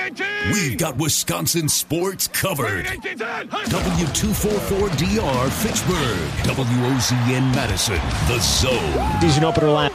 We've got Wisconsin sports covered. W244DR Fitchburg, WOZN Madison, The Zone. Season opener last.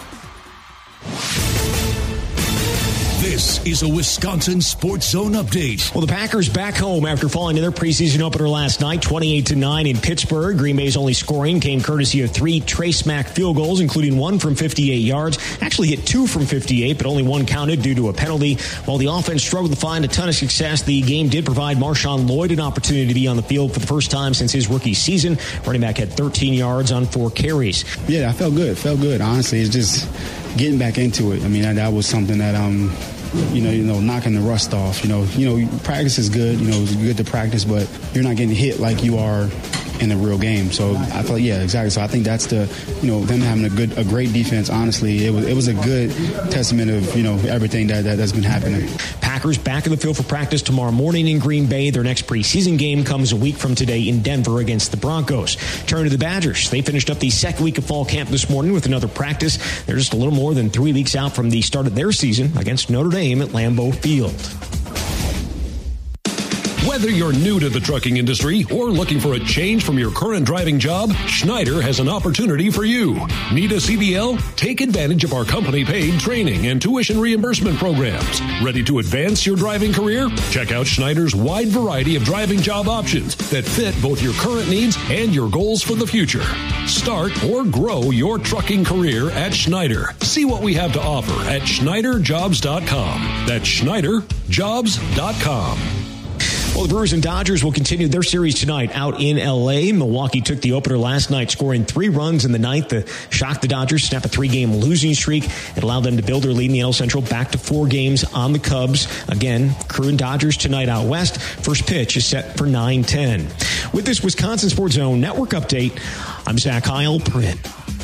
This is a Wisconsin Sports Zone update. Well, the Packers back home after falling to their preseason opener last night, 28-9 in Pittsburgh. Green Bay's only scoring came courtesy of 3 Trace Mack field goals, including one from 58 yards. Actually hit 2 from 58, but only one counted due to a penalty. While the offense struggled to find a ton of success, the game did provide Marshawn Lloyd an opportunity to be on the field for the first time since his rookie season. Running back had 13 yards on 4 carries. Yeah, I felt good. Honestly, it's just getting back into it. I mean, that was something that knocking the rust off. Practice is good. It's good to practice, but you're not getting hit like you are in a real game. So I feel exactly. So I think that's them having a great defense. Honestly, it was a good testament of everything that's been happening. Packers back in the field for practice tomorrow morning in Green Bay. Their next preseason game comes a week from today in Denver against the Broncos. Turn to the Badgers. They finished up the second week of fall camp this morning with another practice. They're just a little more than 3 weeks out from the start of their season against Notre Dame at Lambeau Field. Whether you're new to the trucking industry or looking for a change from your current driving job, Schneider has an opportunity for you. Need a CDL? Take advantage of our company-paid training and tuition reimbursement programs. Ready to advance your driving career? Check out Schneider's wide variety of driving job options that fit both your current needs and your goals for the future. Start or grow your trucking career at Schneider. See what we have to offer at SchneiderJobs.com. That's SchneiderJobs.com. Well, the Brewers and Dodgers will continue their series tonight out in L.A. Milwaukee took the opener last night, scoring 3 runs in the ninth to shock the Dodgers, snap a 3-game losing streak. It allowed them to build their lead in the NL Central back to 4 games on the Cubs. Again, Crew and Dodgers tonight out west. First pitch is set for 9:10. With this Wisconsin Sports Zone Network update, I'm Zach Heil-Print.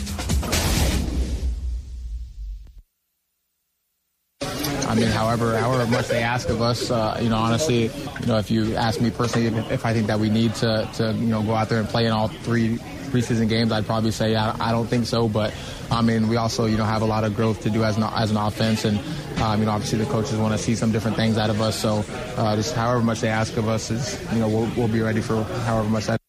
I mean, however much they ask of us, honestly, if you ask me personally if I think that we need to go out there and play in all 3 preseason games, I'd probably say I don't think so. But I mean, we also have a lot of growth to do as an offense, and obviously the coaches want to see some different things out of us. So just however much they ask of us is we'll be ready for however much that.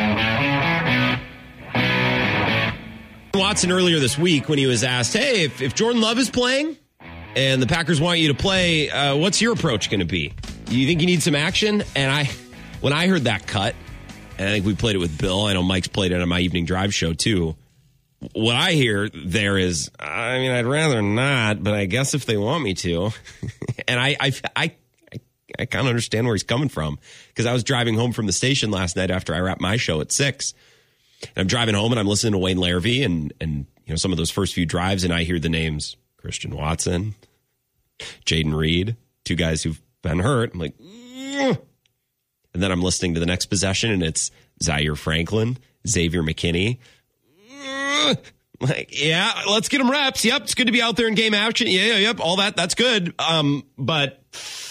Watson earlier this week when he was asked, "Hey, if Jordan Love is playing and the Packers want you to play, what's your approach going to be? You think you need some action?" And when I heard that cut, and I think we played it with Bill, I know Mike's played it on my evening drive show too. What I hear there is, I'd rather not, but I guess if they want me to. And I kind of understand where he's coming from, because I was driving home from the station last night after I wrapped my show at 6. And I'm driving home and I'm listening to Wayne Larrivee and some of those first few drives, and I hear the names Christian Watson, Jaden Reed, 2 guys who've been hurt. I'm like, ugh. And then I'm listening to the next possession, and it's Zaire Franklin, Xavier McKinney. Ugh. Like, yeah, let's get them reps. Yep, it's good to be out there in game action. Yeah, yep, all that, that's good. But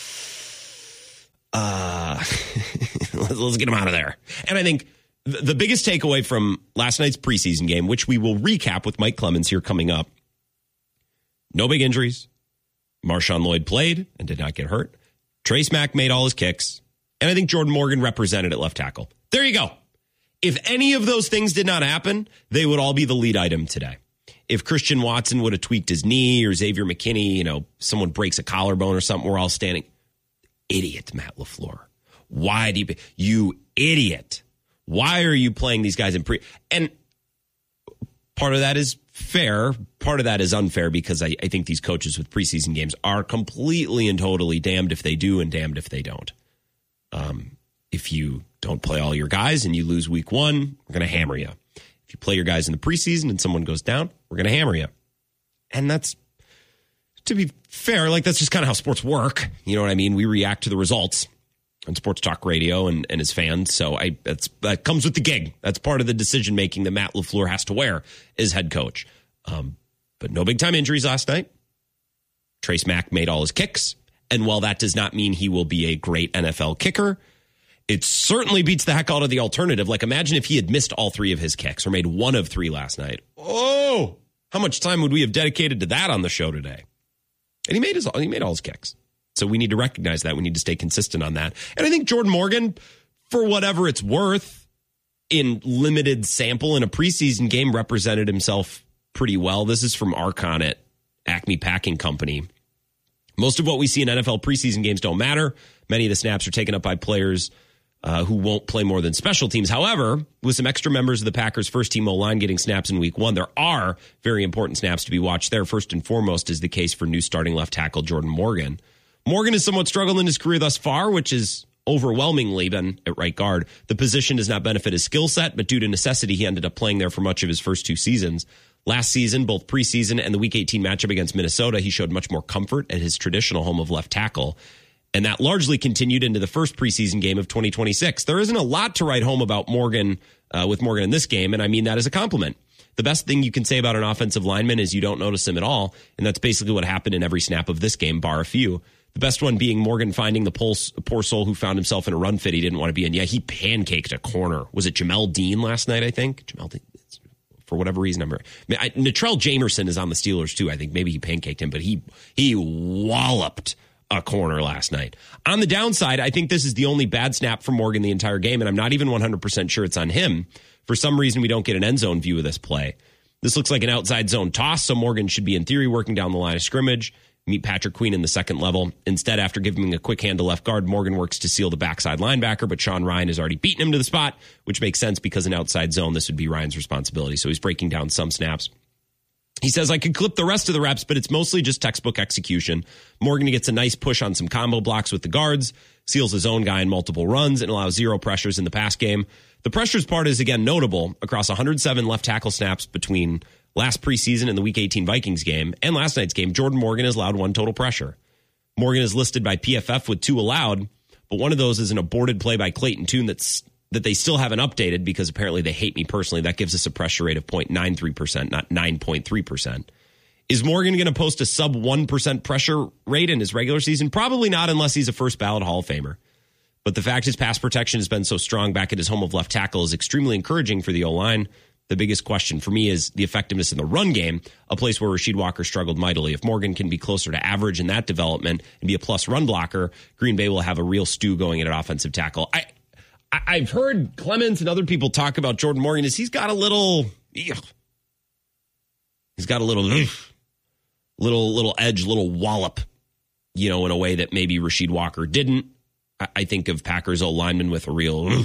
let's get them out of there. And I think the biggest takeaway from last night's preseason game, which we will recap with Mike Clemens here coming up, no big injuries. Marshawn Lloyd played and did not get hurt. Trace Mack made all his kicks. And I think Jordan Morgan represented at left tackle. There you go. If any of those things did not happen, they would all be the lead item today. If Christian Watson would have tweaked his knee, or Xavier McKinney, someone breaks a collarbone or something, we're all standing. Idiot, Matt LaFleur. Why do you idiot? Why are you playing these guys in And part of that is fair. Part of that is unfair, because I think these coaches with preseason games are completely and totally damned if they do and damned if they don't. If you don't play all your guys and you lose week 1, we're going to hammer you. If you play your guys in the preseason and someone goes down, we're going to hammer you. And that's, to be fair, that's just kind of how sports work. You know what I mean? We react to the results on Sports Talk Radio and as fans. So that comes with the gig. That's part of the decision making that Matt LaFleur has to wear as head coach. But no big time injuries last night. Trace Mack made all his kicks. And while that does not mean he will be a great NFL kicker, it certainly beats the heck out of the alternative. Imagine if he had missed all 3 of his kicks or made 1 of 3 last night. Oh, how much time would we have dedicated to that on the show today? And he made all his kicks. So we need to recognize that. We need to stay consistent on that. And I think Jordan Morgan, for whatever it's worth, in limited sample in a preseason game, represented himself pretty well. This is from Archon at Acme Packing Company. Most of what we see in NFL preseason games don't matter. Many of the snaps are taken up by players who won't play more than special teams. However, with some extra members of the Packers' first-team O-line getting snaps in Week 1, there are very important snaps to be watched there. First and foremost is the case for new starting left tackle Jordan Morgan. Morgan has somewhat struggled in his career thus far, which is overwhelmingly been at right guard. The position does not benefit his skill set, but due to necessity, he ended up playing there for much of his first 2 seasons. Last season, both preseason and the Week 18 matchup against Minnesota, he showed much more comfort at his traditional home of left tackle. And that largely continued into the first preseason game of 2026. There isn't a lot to write home about Morgan, with Morgan in this game, and I mean that as a compliment. The best thing you can say about an offensive lineman is you don't notice him at all, and that's basically what happened in every snap of this game, bar a few. The best one being Morgan finding the poor soul who found himself in a run fit he didn't want to be in. Yeah, he pancaked a corner. Was it Jamel Dean last night, I think? Jamel Dean, for whatever reason. Natrell Jamerson is on the Steelers, too. I think maybe he pancaked him, but he walloped a corner last night. On the downside, I think this is the only bad snap for Morgan the entire game, and I'm not even 100% sure it's on him. For some reason, we don't get an end zone view of this play. This looks like an outside zone toss, so Morgan should be, in theory, working down the line of scrimmage. Meet Patrick Queen in the second level. Instead, after giving him a quick hand to left guard, Morgan works to seal the backside linebacker, but Sean Ryan has already beaten him to the spot, which makes sense because in outside zone, this would be Ryan's responsibility. So he's breaking down some snaps. He says, I could clip the rest of the reps, but it's mostly just textbook execution. Morgan gets a nice push on some combo blocks with the guards, seals his own guy in multiple runs, and allows 0 pressures in the pass game. The pressures part is, again, notable. Across 107 left tackle snaps between last preseason and the Week 18 Vikings game and last night's game, Jordan Morgan has allowed 1 total pressure. Morgan is listed by PFF with 2 allowed, but one of those is an aborted play by Clayton Tune that they still haven't updated because apparently they hate me personally. That gives us a pressure rate of 0.93%, not 9.3%. Is Morgan going to post a sub 1% pressure rate in his regular season? Probably not unless he's a first ballot Hall of Famer. But the fact his pass protection has been so strong back at his home of left tackle is extremely encouraging for the O-line. The biggest question for me is the effectiveness in the run game, a place where Rasheed Walker struggled mightily. If Morgan can be closer to average in that development and be a plus run blocker, Green Bay will have a real stew going at an offensive tackle. I've heard Clemens and other people talk about Jordan Morgan is he's got a little edge, little wallop, in a way that maybe Rasheed Walker didn't. I think of Packers O-lineman with a real,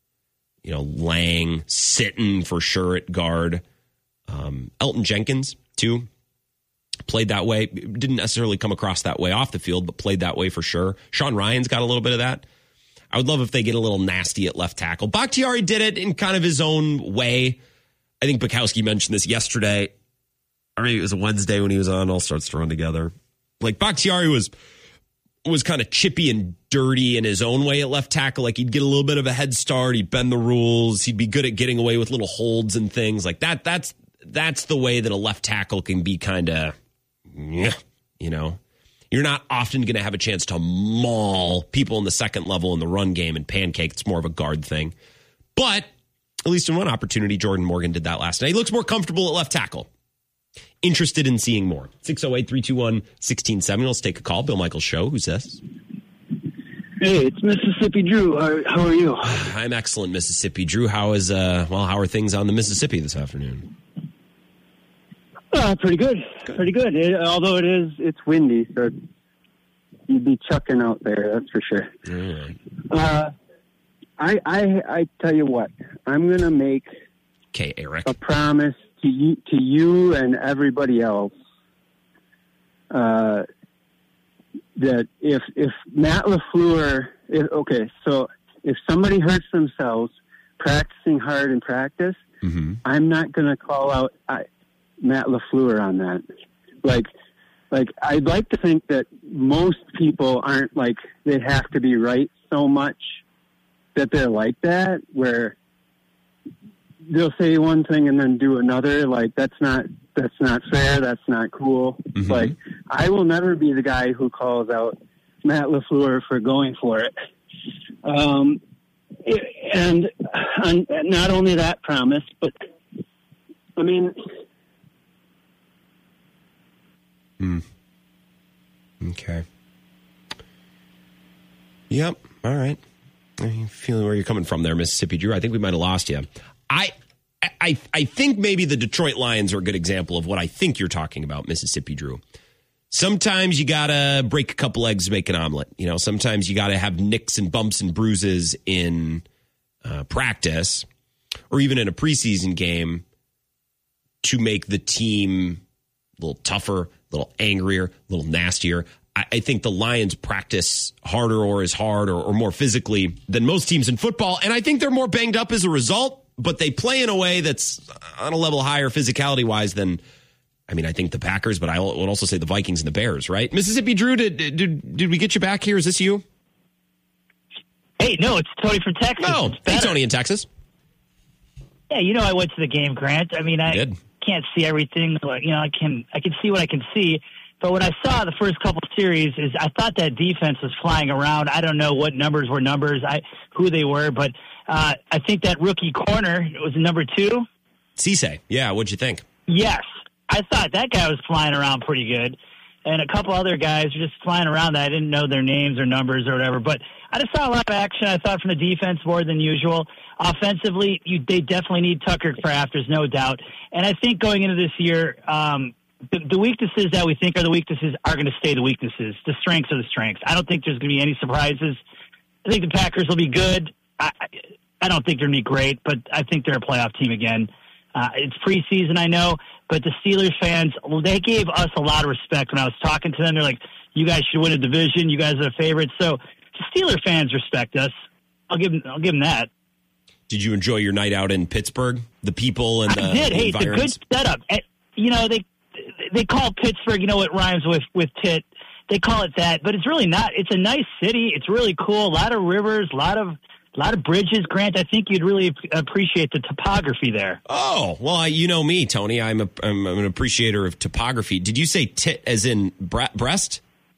Lang, Sitton for sure at guard. Elton Jenkins, too, played that way. Didn't necessarily come across that way off the field, but played that way for sure. Sean Ryan's got a little bit of that. I would love if they get a little nasty at left tackle. Bakhtiari did it in kind of his own way. I think Bukowski mentioned this yesterday. Or maybe it was a Wednesday when he was on All Starts to Run Together. Like Bakhtiari was kind of chippy and dirty in his own way at left tackle. Like he'd get a little bit of a head start. He'd bend the rules. He'd be good at getting away with little holds and things like that. That's the way that a left tackle can be kind of, You're not often going to have a chance to maul people in the second level in the run game and pancake. It's more of a guard thing. But at least in one opportunity, Jordan Morgan did that last night. He looks more comfortable at left tackle. Interested in seeing more. 608-321-1670. Let's take a call. Bill Michaels Show. Who's this? Hey, it's Mississippi Drew. How are you? I'm excellent, Mississippi Drew. How are things on the Mississippi this afternoon? Pretty good. Pretty good. Although it's windy, so you'd be chucking out there, that's for sure. Right. I tell you what, I'm going to make Eric. a promise to you and everybody else that if Matt LaFleur, if somebody hurts themselves practicing hard in practice, I'm not going to call out Matt LaFleur on that. Like I'd like to think that most people aren't like they have to be right so much that they're like that, where they'll say one thing and then do another. Like that's not fair. That's not cool. Like I will never be the guy who calls out Matt LaFleur for going for it. And not only that promise, but I mean. Okay. Yep. All right. I'm feeling where you're coming from there, Mississippi Drew. I think we might have lost you. I think maybe the Detroit Lions are a good example of what I think you're talking about, Mississippi Drew. Sometimes you got to break a couple eggs to make an omelet. Sometimes you got to have nicks and bumps and bruises in practice or even in a preseason game to make the team a little tougher, a little angrier, a little nastier. I think the Lions practice harder or as hard or more physically than most teams in football. And I think they're more banged up as a result, but they play in a way that's on a level higher physicality-wise than, I think the Packers, but I would also say the Vikings and the Bears, right? Mississippi Drew, did we get you back here? Is this you? Hey, no, it's Tony from Texas. Oh, hey, Tony in Texas. Yeah, I went to the game, Grant. I can't see everything. I can see what I can see. But what I saw the first couple series is I thought that defense was flying around. I don't know what numbers were who they were, but I think that rookie corner was number 2. Cisse. Yeah, what'd you think? Yes. I thought that guy was flying around pretty good. And a couple other guys were just flying around that I didn't know their names or numbers or whatever. But I just saw a lot of action, I thought, from the defense more than usual. Offensively, they definitely need Tucker Kraft, there's no doubt. And I think going into this year, the weaknesses that we think are the weaknesses are going to stay the weaknesses. The strengths are the strengths. I don't think there's going to be any surprises. I think the Packers will be good. I don't think they're going to be great, but I think they're a playoff team again. It's preseason, I know, but the Steelers fans, they gave us a lot of respect when I was talking to them. They're like, you guys should win a division. You guys are the favorites. So the Steelers fans respect us. I'll give them that. Did you enjoy your night out in Pittsburgh? The people and the I did. Hey, it's a good setup. They call Pittsburgh, what rhymes with tit. They call it that, but it's really not. It's a nice city. It's really cool. A lot of rivers, a lot of bridges. Grant, I think you'd really appreciate the topography there. Oh, well, you know me, Tony. I'm an appreciator of topography. Did you say tit as in breast?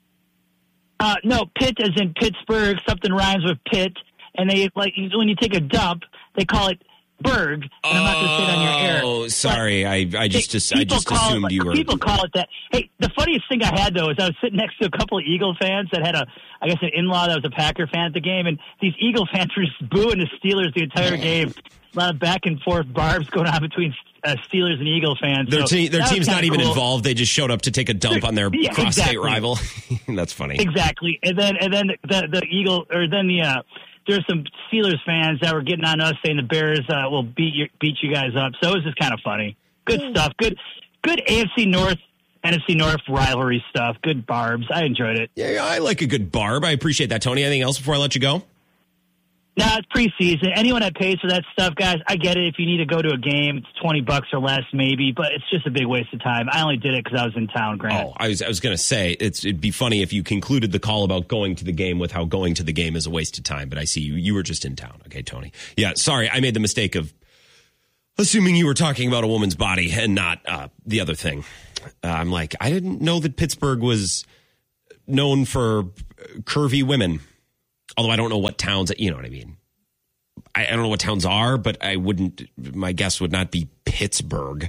No, pit as in Pittsburgh. Something rhymes with pit. And they when you take a dump, they call it Berg. And I'm not going to say it on your air. Oh, sorry. I just assumed you were. People call it that. Hey, the funniest thing I had, though, is I was sitting next to a couple of Eagle fans that had an in-law that was a Packer fan at the game, and these Eagle fans were just booing the Steelers the entire game. A lot of back and forth barbs going on between Steelers and Eagle fans. Their team's not even involved. They just showed up to take a dump on their cross-state rival. That's funny. Exactly. And then the Eagle, or then there's some Steelers fans that were getting on us saying the Bears will beat you guys up. So it was just kind of funny. Good stuff. Good AFC North, NFC North rivalry stuff. Good barbs. I enjoyed it. Yeah, I like a good barb. I appreciate that, Tony. Anything else before I let you go? No, it's preseason. Anyone that pays for that stuff, guys, I get it. If you need to go to a game, it's $20 or less maybe, but it's just a big waste of time. I only did it because I was in town, Grant. Oh, I was going to say, it'd be funny if you concluded the call about going to the game with how going to the game is a waste of time, but I see you were just in town. Okay, Tony. Yeah, sorry, I made the mistake of assuming you were talking about a woman's body and not the other thing. I'm like, I didn't know that Pittsburgh was known for curvy women. Although I don't know what towns, you know what I mean. I don't know what towns are, but my guess would not be Pittsburgh.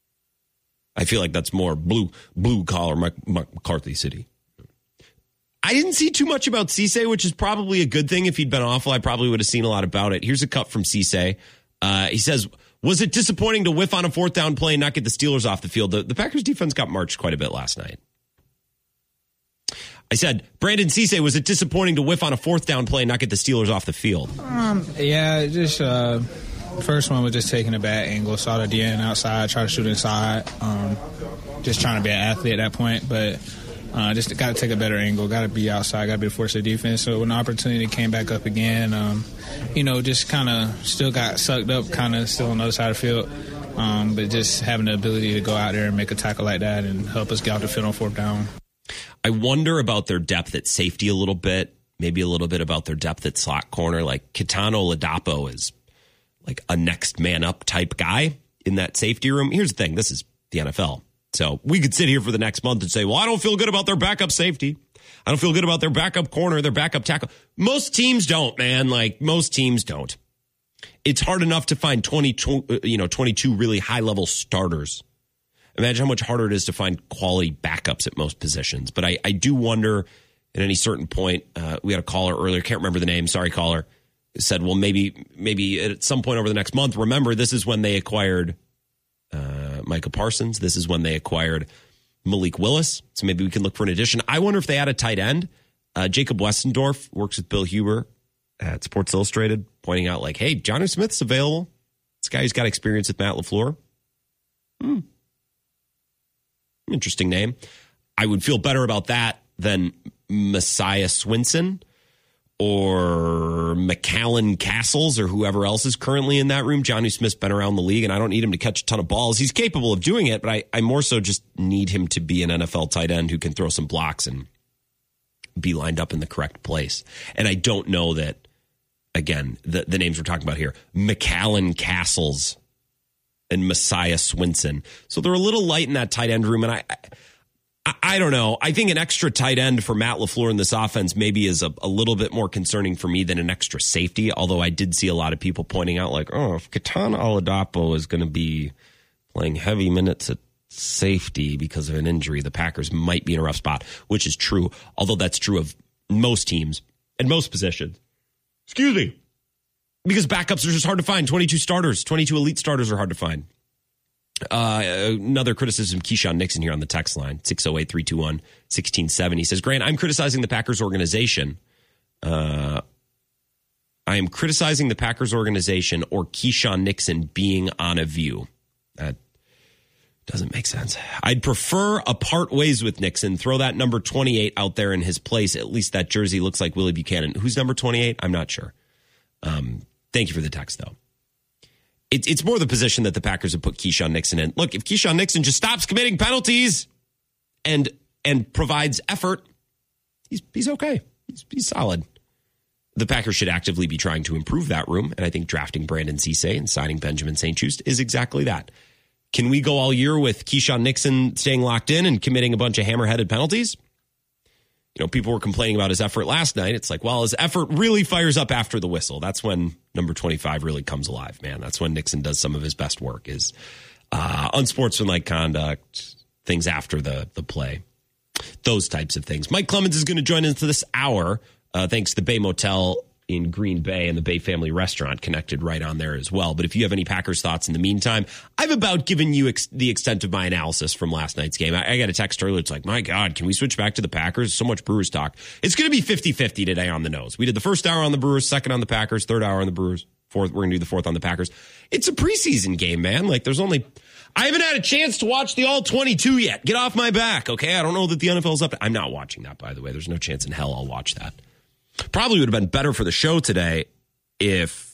I feel like that's more blue collar McCarthy City. I didn't see too much about Cisse, which is probably a good thing. If he'd been awful, I probably would have seen a lot about it. Here's a cut from Cisse. He says, was it disappointing to whiff on a 4th down play and not get the Steelers off the field? The Packers defense got marched quite a bit last night. I said, Brandon Cisse, was it disappointing to whiff on a 4th down play and not get the Steelers off the field? Yeah, just first one was just taking a bad angle. Saw the DN outside, try to shoot inside. Just trying to be an athlete at that point, but just got to take a better angle. Got to be outside. Got to be the force of defense. So when the opportunity came back up again, just kind of still got sucked up, kind of still on the other side of the field. But just having the ability to go out there and make a tackle like that and help us get out the field on 4th down. I wonder about their depth at safety a little bit, maybe a little bit about their depth at slot corner. Like Kitano Ladapo is like a next man up type guy in that safety room. Here's the thing. This is the NFL. So we could sit here for the next month and say, well, I don't feel good about their backup safety. I don't feel good about their backup corner, their backup tackle. Most teams don't, man. Like most teams don't. It's hard enough to find 22 really high level starters. Imagine how much harder it is to find quality backups at most positions. But I do wonder at any certain point, we had a caller earlier, can't remember the name, sorry caller, said, well, maybe at some point over the next month, remember, this is when they acquired Micah Parsons. This is when they acquired Malik Willis. So maybe we can look for an addition. I wonder if they had a tight end. Jacob Westendorf works with Bill Huber at Sports Illustrated, pointing out like, hey, Jonnu Smith's available. This guy who's got experience with Matt LaFleur. Interesting name. I would feel better about that than Messiah Swinson or McAllen Castles or whoever else is currently in that room. Jonnu Smith's been around the league, and I don't need him to catch a ton of balls. He's capable of doing it, but I more so just need him to be an NFL tight end who can throw some blocks and be lined up in the correct place. And I don't know that, again, the names we're talking about here, McAllen Castles and Messiah Swinson. So they're a little light in that tight end room, and I don't know. I think an extra tight end for Matt LaFleur in this offense maybe is a little bit more concerning for me than an extra safety, although I did see a lot of people pointing out like, oh, if Ketan Oladapo is going to be playing heavy minutes at safety because of an injury, the Packers might be in a rough spot, which is true, although that's true of most teams and most positions. Excuse me. Because backups are just hard to find. 22 starters, 22 elite starters are hard to find. Another criticism, Keyshawn Nixon here on the text line, 608-321-1670. Says, Grant, I'm criticizing the Packers organization. I am criticizing the Packers organization or Keyshawn Nixon being on a view. That doesn't make sense. I'd prefer a part ways with Nixon. Throw that number 28 out there in his place. At least that jersey looks like Willie Buchanan. Who's number 28? I'm not sure. Thank you for the text, though. It's more the position that the Packers have put Keyshawn Nixon in. Look, if Keyshawn Nixon just stops committing penalties and provides effort, he's okay. He's solid. The Packers should actively be trying to improve that room, and I think drafting Brandon Cisse and signing Benjamin St-Juste is exactly that. Can we go all year with Keyshawn Nixon staying locked in and committing a bunch of hammer-headed penalties? You know, people were complaining about his effort last night. It's like, well, his effort really fires up after the whistle. That's when number 25 really comes alive, man. That's when Nixon does some of his best work, is unsportsmanlike conduct, things after the play, those types of things. Mike Clemens is going to join into this hour, thanks to the Bay Motel in Green Bay and the Bay Family Restaurant connected right on there as well. But if you have any Packers thoughts in the meantime, I've about given you the extent of my analysis from last night's game. I got a text earlier. It's like, my God, can we switch back to the Packers? So much Brewers talk. It's going to be 50-50 today on the nose. We did the first hour on the Brewers, second on the Packers, third hour on the Brewers, fourth. We're going to do the fourth on the Packers. It's a preseason game, man. Like, I haven't had a chance to watch the all 22 yet. Get off my back, okay? I don't know that the NFL's up. I'm not watching that, by the way. There's no chance in hell I'll watch that. Probably would have been better for the show today if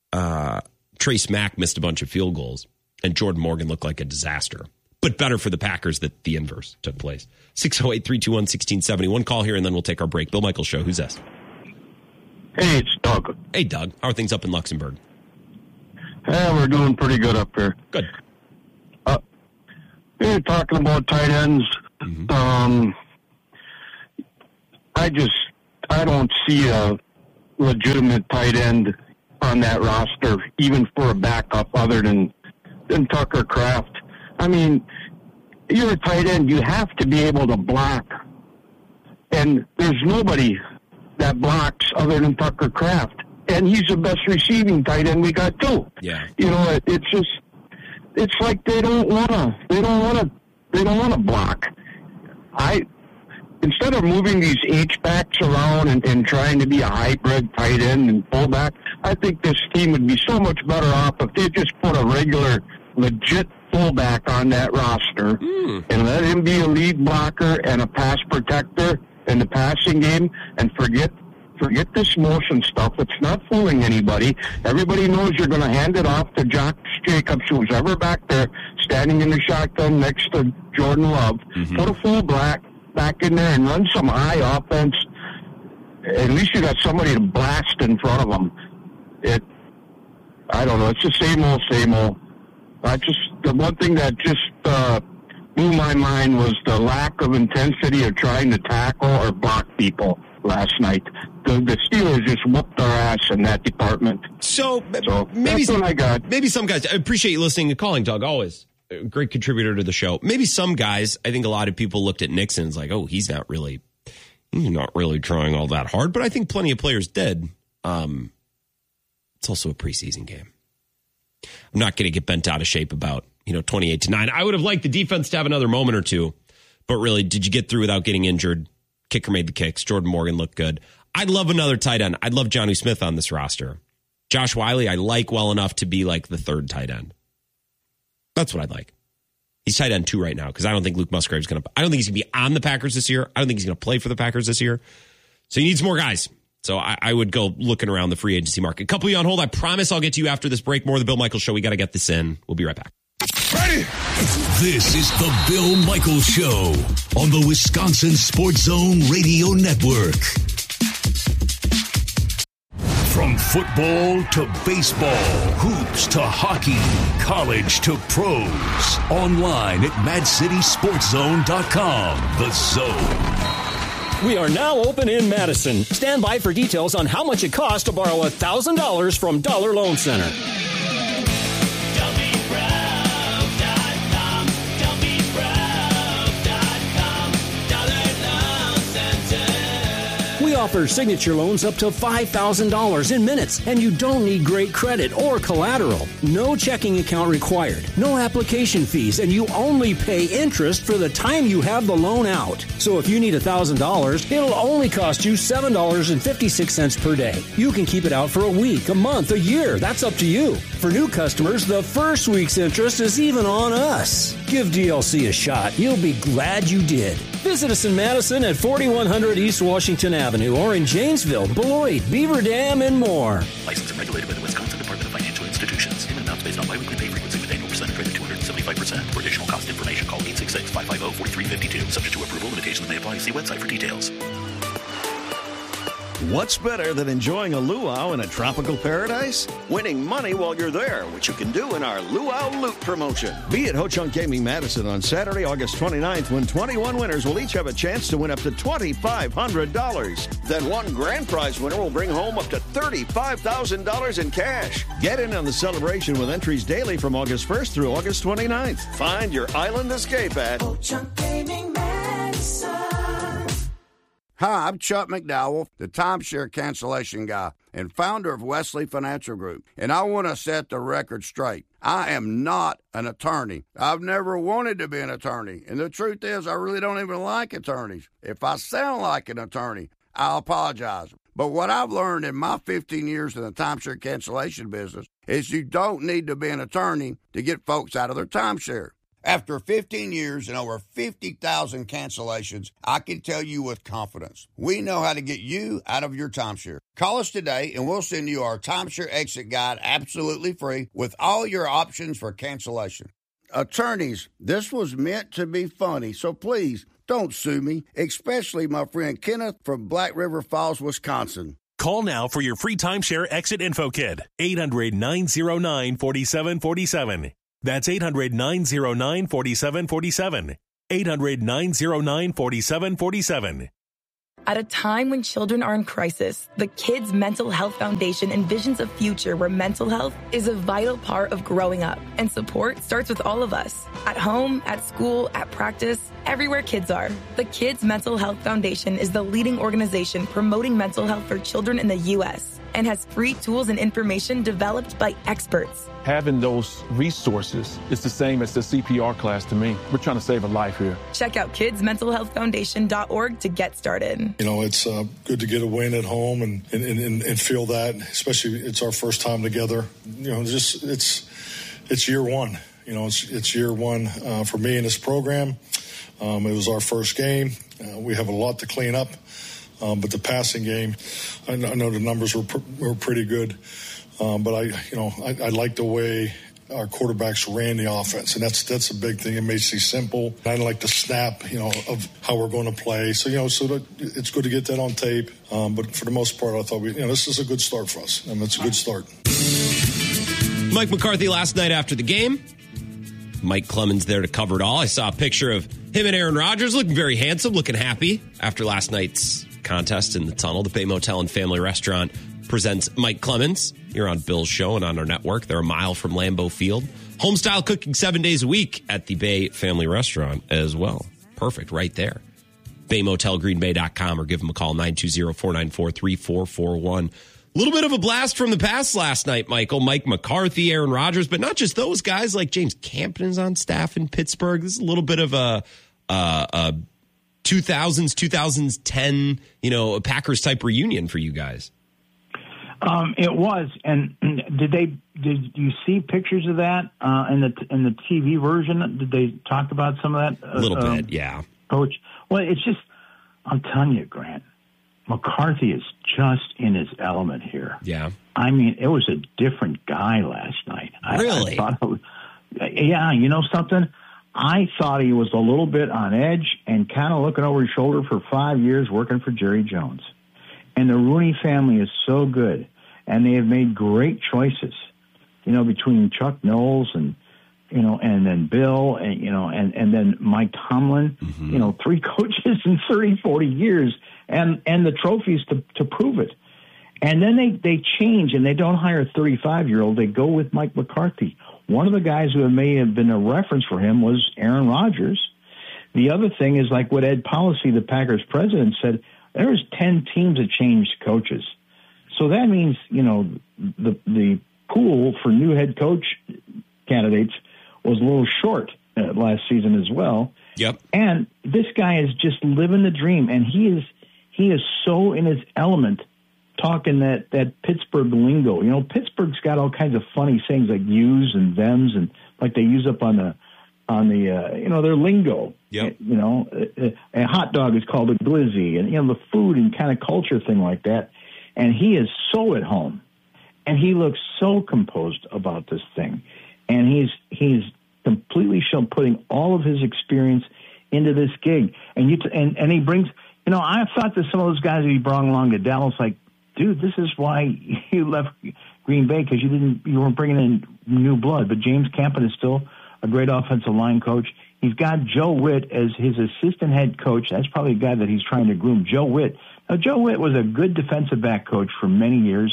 Trace Mack missed a bunch of field goals and Jordan Morgan looked like a disaster. But better for the Packers that the inverse took place. 608-321-1670. One call here, and then we'll take our break. Bill Michaels Show. Who's this? Hey, it's Doug. Hey, Doug. How are things up in Luxembourg? We're doing pretty good up here. Good. You're talking about tight ends. Mm-hmm. I don't see a legitimate tight end on that roster, even for a backup, other than Tucker Kraft. I mean, you're a tight end. You have to be able to block. And there's nobody that blocks other than Tucker Kraft. And he's the best receiving tight end we got, too. Yeah. You know, it's like they don't want to block. Instead of moving these H-backs around and trying to be a hybrid tight end and fullback, I think this team would be so much better off if they just put a regular, legit fullback on that roster and let him be a lead blocker and a pass protector in the passing game, and forget this motion stuff. It's not fooling anybody. Everybody knows you're going to hand it off to Josh Jacobs, who's ever back there standing in the shotgun next to Jordan Love. Mm-hmm. Put a fullback back in there and run some high offense. At least you got somebody to blast in front of them. I don't know. It's the same old. The one thing that just blew my mind was the lack of intensity of trying to tackle or block people last night. The Steelers just whooped our ass in that department. So maybe that's what I got. Maybe some guys. I appreciate you listening and calling, Doug. Always a great contributor to the show. Maybe some guys. I think a lot of people looked at Nixon and was like, oh, he's not really He's not really trying all that hard, but I think plenty of players did. It's also a preseason game. I'm not going to get bent out of shape about, 28-9. I would have liked the defense to have another moment or two, but really, did you get through without getting injured? Kicker made the kicks. Jordan Morgan looked good. I'd love another tight end. I'd love Jonnu Smith on this roster. Josh Wiley, I like well enough to be like the third tight end. That's what I'd like. He's tight end 2 right now because I don't think Luke Musgrave's going to. I don't think he's going to be on the Packers this year. I don't think he's going to play for the Packers this year. So he needs more guys. So I would go looking around the free agency market. A couple of you on hold. I promise I'll get to you after this break. More of the Bill Michaels Show. We got to get this in. We'll be right back. Ready? This is the Bill Michaels Show on the Wisconsin Sports Zone Radio Network. From football to baseball, hoops to hockey, college to pros. Online at MadCitySportsZone.com. The Zone. We are now open in Madison. Stand by for details on how much it costs to borrow $1,000 from Dollar Loan Center. We offer signature loans up to $5,000 in minutes, and you don't need great credit or collateral. No checking account required, no application fees, and you only pay interest for the time you have the loan out. So if you need $1,000, it'll only cost you $7.56 per day. You can keep it out for a week, a month, a year. That's up to you. For new customers, the first week's interest is even on us. Give DLC a shot. You'll be glad you did. Visit us in Madison at 4100 East Washington Avenue or in Janesville, Beloit, Beaver Dam, and more. Licensed and regulated by the Wisconsin Department of Financial Institutions. Payment amounts based on biweekly pay frequency with annual percentage rate of 275%. For additional cost information, call 866-550-4352. Subject to approval, limitations may apply. See website for details. What's better than enjoying a luau in a tropical paradise? Winning money while you're there, which you can do in our Luau Loot promotion. Be at Ho Chunk Gaming Madison on Saturday, August 29th, when 21 winners will each have a chance to win up to $2,500. Then one grand prize winner will bring home up to $35,000 in cash. Get in on the celebration with entries daily from August 1st through August 29th. Find your island escape at Ho Chunk Gaming Madison. Hi, I'm Chuck McDowell, the timeshare cancellation guy and founder of Wesley Financial Group, and I want to set the record straight. I am not an attorney. I've never wanted to be an attorney, and the truth is I really don't even like attorneys. If I sound like an attorney, I'll apologize. But what I've learned in my 15 years in the timeshare cancellation business is you don't need to be an attorney to get folks out of their timeshare. After 15 years and over 50,000 cancellations, I can tell you with confidence, we know how to get you out of your timeshare. Call us today and we'll send you our timeshare exit guide absolutely free with all your options for cancellation. Attorneys, this was meant to be funny, so please don't sue me, especially my friend Kenneth from Black River Falls, Wisconsin. Call now for your free timeshare exit info kit. 800-909-4747. That's 800-909-4747. 800-909-4747. At a time when children are in crisis, the Kids Mental Health Foundation envisions a future where mental health is a vital part of growing up, and support starts with all of us. At home, at school, at practice, everywhere kids are. The Kids Mental Health Foundation is the leading organization promoting mental health for children in the U.S. and has free tools and information developed by experts. Having those resources is the same as the CPR class to me. We're trying to save a life here. Check out kidsmentalhealthfoundation.org to get started. You know, it's good to get a win at home and feel that, especially it's our first time together. You know, just it's year one. You know, it's year one for me in this program. It was our first game. We have a lot to clean up. But the passing game, I know the numbers were pretty good. But I like the way our quarterbacks ran the offense, and that's a big thing. It makes it simple. I like the snap, of how we're going to play. So it's good to get that on tape. But for the most part, I thought this is a good start for us. It's a good start. Mike McCarthy last night after the game. Mike Clemens there to cover it all. I saw a picture of him and Aaron Rodgers looking very handsome, looking happy after last night's contest in the tunnel. The Bay Motel and Family Restaurant presents Mike Clemens here on Bill's show and on our network. They're a mile from Lambeau Field. Home-style cooking 7 days a week at the Bay Family Restaurant as well. Perfect, right there. BayMotelGreenBay.com or give them a call, 920-494-3441. A little bit of a blast from the past last night, Michael. Mike McCarthy, Aaron Rodgers, but not just those guys. Like James Campen's on staff in Pittsburgh. This is a little bit of a 2010, a Packers type reunion for you guys. It was, and did you see pictures of that in the TV version? Did they talk about some of that? A little bit, yeah. Coach, well, it's just, I'm telling you, Grant, McCarthy is just in his element here. Yeah. I mean, it was a different guy last night. Really? I thought yeah, you know something? I thought he was a little bit on edge and kind of looking over his shoulder for 5 years working for Jerry Jones. And the Rooney family is so good, and they have made great choices, between Chuck Knowles and then Bill and then Mike Tomlin, 3 coaches in 30, 40 years and the trophies to prove it. And then they change and they don't hire a 35-year-old. They go with Mike McCarthy. One of the guys who may have been a reference for him was Aaron Rodgers. The other thing is like what Ed Policy, the Packers president, said, there was 10 teams that changed coaches. So that means, the pool for new head coach candidates was a little short last season as well. Yep. And this guy is just living the dream, and he is so in his element talking that Pittsburgh lingo. Pittsburgh's got all kinds of funny things like yous and thems, and like they use up on the their lingo. Yep. A hot dog is called a glizzy, and the food and kind of culture thing like that. And he is so at home, and he looks so composed about this thing, and he's completely putting all of his experience into this gig. And and he brings. I thought that some of those guys that he brought along to Dallas, like, dude, this is why you left Green Bay, because you weren't bringing in new blood. But James Campen is still a great offensive line coach. He's got Joe Witt as his assistant head coach. That's probably a guy that he's trying to groom, Joe Witt. Now, Joe Witt was a good defensive back coach for many years.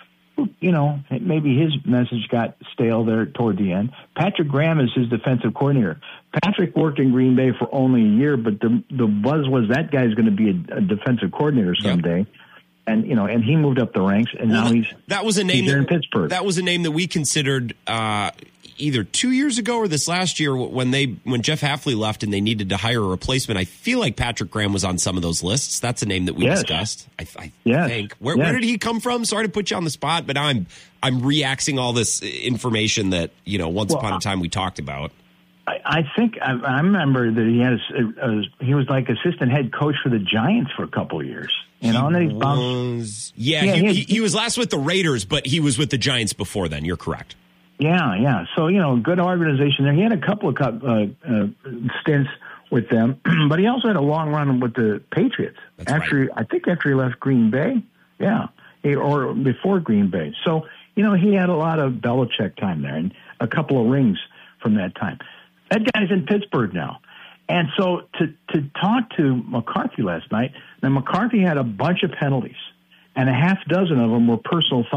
Maybe his message got stale there toward the end. Patrick Graham is his defensive coordinator. Patrick worked in Green Bay for only a year, but the buzz was that guy's going to be a defensive coordinator someday. Yep. And he moved up the ranks, and now he's in Pittsburgh. That was a name that we considered either 2 years ago or this last year when Jeff Hafley left and they needed to hire a replacement. I feel like Patrick Graham was on some of those lists. That's a name that we discussed. I think. Where did he come from? Sorry to put you on the spot, but I'm reacting all this information that once upon a time we talked about. I think I remember that he was like assistant head coach for the Giants for a couple of years. And then he bounced. He was last with the Raiders, but he was with the Giants before then. You're correct. Yeah. So, good organization there. He had a couple of stints with them, but he also had a long run with the Patriots. Right. I think after he left Green Bay. Yeah. Or before Green Bay. So, he had a lot of Belichick time there and a couple of rings from that time. That guy's in Pittsburgh now. And so to talk to McCarthy last night, now McCarthy had a bunch of penalties, and a half dozen of them were personal fouls.